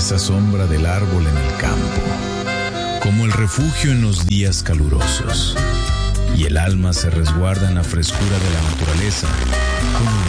esa sombra del árbol en el campo, como el refugio en los días calurosos, y el alma se resguarda en la frescura de la naturaleza, como